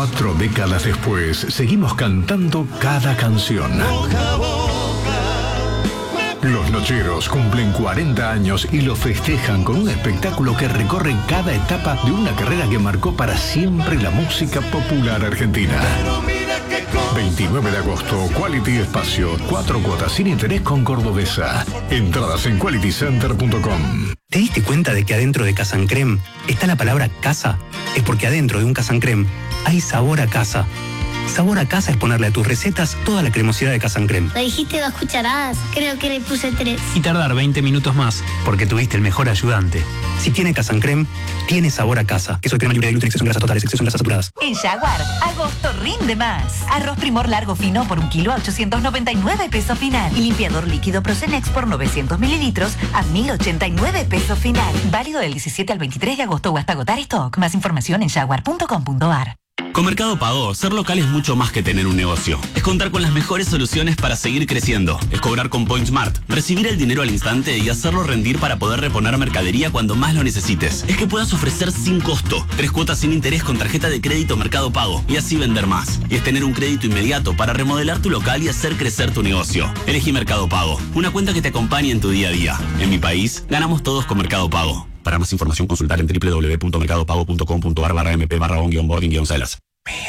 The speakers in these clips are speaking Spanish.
4 décadas después, seguimos cantando cada canción. Los Nocheros cumplen 40 años y lo festejan con un espectáculo que recorre cada etapa de una carrera que marcó para siempre la música popular argentina. 29 de agosto, Quality Espacio, 4 cuotas sin interés con Cordobesa. Entradas en qualitycenter.com. ¿Te diste cuenta de que adentro de Casa Creme está la palabra casa? Es porque adentro de un Casa Creme hay sabor a casa. Sabor a casa es ponerle a tus recetas toda la cremosidad de Casa Creme. Me dijiste 2 cucharadas, creo que le puse 3. Y tardar 20 minutos más, porque tuviste el mejor ayudante. Si tiene Casa Creme, tiene sabor a casa. Queso de crema libre de gluten, exceso en grasas totales, exceso en grasas saturadas. En Jaguar, agosto rinde más. Arroz Primor largo fino por 1 kilo a 899 pesos final. Y limpiador líquido Procenex por 900 mililitros a 1089 pesos final. Válido del 17 al 23 de agosto o hasta agotar stock. Más información en jaguar.com.ar. Con Mercado Pago, ser local es mucho más que tener un negocio. Es contar con las mejores soluciones para seguir creciendo. Es cobrar con PointSmart, recibir el dinero al instante y hacerlo rendir para poder reponer mercadería cuando más lo necesites. Es que puedas ofrecer sin costo 3 cuotas sin interés con tarjeta de crédito Mercado Pago y así vender más. Y es tener un crédito inmediato para remodelar tu local y hacer crecer tu negocio. Elegí Mercado Pago, una cuenta que te acompañe en tu día a día. En mi país, ganamos todos con Mercado Pago. Para más información, consultar en www.mercadopago.com.ar/mp/on-boarding-celas.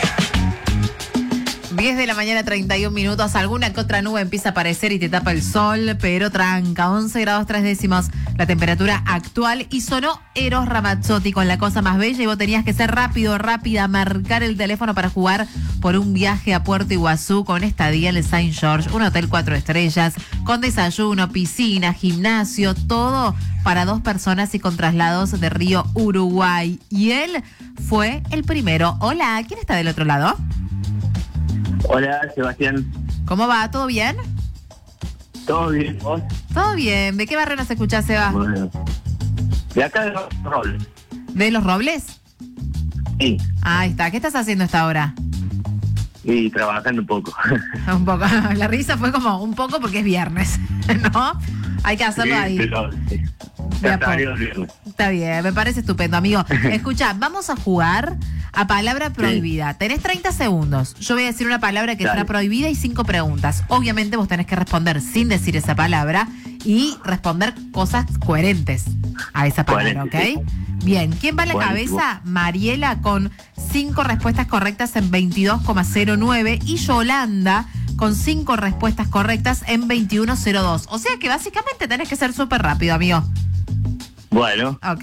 10 de la mañana, 31 minutos. Alguna que otra nube empieza a aparecer y te tapa el sol, pero tranca. 11 grados 3 décimos la temperatura actual. Y sonó Eros Ramazzotti con La Cosa Más Bella. Y vos tenías que ser rápida, marcar el teléfono para jugar por un viaje a Puerto Iguazú con estadía en el Saint George, un hotel 4 estrellas, con desayuno, piscina, gimnasio, todo para 2 personas y con traslados de Río Uruguay. Y él fue el primero. Hola, ¿quién está del otro lado? Hola, Sebastián. ¿Cómo va? ¿Todo bien? ¿Todo bien, vos? Todo bien. ¿De qué barrio nos escuchás, Seba? Bueno. De acá de los Robles. ¿De Los Robles? Sí. Ahí está. ¿Qué estás haciendo hasta ahora? Y trabajando un poco. Un poco. La risa fue como un poco porque es viernes, ¿no? Hay que hacerlo Sí, ahí. pero, sí. Está bien, me parece estupendo, amigo. Escucha, vamos a jugar a palabra prohibida. Tenés 30 segundos. Yo voy a decir una palabra que está prohibida y 5 preguntas. Obviamente vos tenés que responder sin decir esa palabra y responder cosas coherentes a esa palabra, ¿ok? Sí. Bien, ¿quién va a la cabeza? Mariela con 5 respuestas correctas en 22,09 y Yolanda con 5 respuestas correctas en 21,02. O sea que básicamente tenés que ser súper rápido, amigo. Bueno. ¿Ok?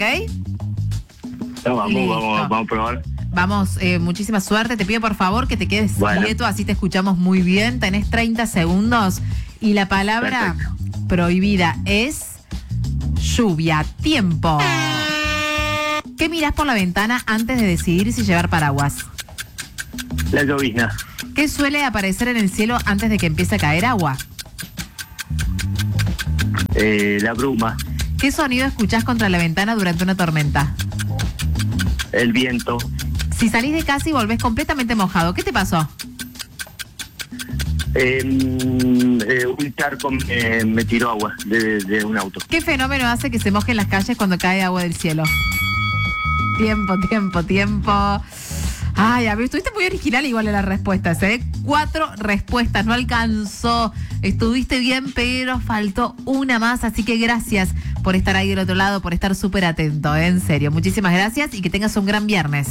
Vamos a probar. Vamos, muchísima suerte. Te pido por favor que te quedes quieto, así te escuchamos muy bien. Tenés 30 segundos y la palabra prohibida es lluvia. Tiempo. ¿Qué mirás por la ventana antes de decidir si llevar paraguas? La llovizna. ¿Qué suele aparecer en el cielo antes de que empiece a caer agua? La bruma. ¿Qué sonido escuchás contra la ventana durante una tormenta? El viento. Si salís de casa y volvés completamente mojado, ¿qué te pasó? Un charco me tiró agua de un auto. ¿Qué fenómeno hace que se mojen las calles cuando cae agua del cielo? Tiempo. Ay, a ver, estuviste muy original igual en las respuestas, ¿eh? 4 respuestas, no alcanzó. Estuviste bien, pero faltó una más, así que gracias por estar ahí del otro lado, por estar súper atento, ¿eh? En serio. Muchísimas gracias y que tengas un gran viernes.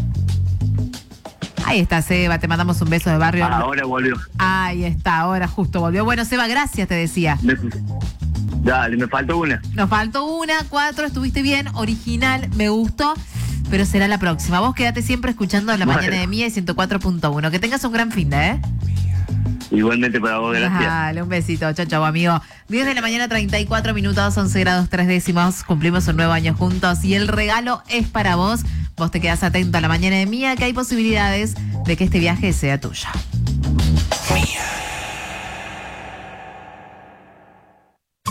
Ahí está, Seba, te mandamos un beso de barrio. Ahora volvió. Ahí está, ahora justo volvió. Bueno, Seba, gracias, te decía. Dale, me faltó una. Nos faltó una, 4, estuviste bien, original, me gustó. Pero será la próxima. Vos quédate siempre escuchando La Mañana de Mía y 104.1. Que tengas un gran fin de, ¿eh? Igualmente para vos, gracias. Dale, un besito. Chau, amigo. 10 de la mañana, 34 minutos, 11 grados 3 décimos. Cumplimos un nuevo año juntos y el regalo es para vos. Vos te quedás atento a La Mañana de Mía, que hay posibilidades de que este viaje sea tuyo.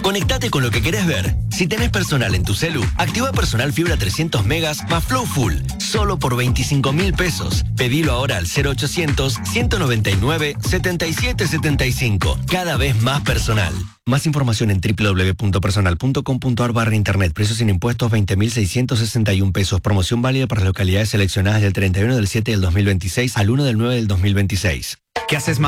Conectate con lo que querés ver. Si tenés Personal en tu celu, activa Personal Fibra 300 megas más Flow Full, solo por 25.000 pesos. Pedilo ahora al 0800-199-7775. Cada vez más personal. Más información en www.personal.com.ar/internet. Precios sin impuestos 20.661 pesos. Promoción válida para las localidades seleccionadas del 31 del 7 del 2026 al 1 del 9 del 2026. ¿Qué haces, mamá?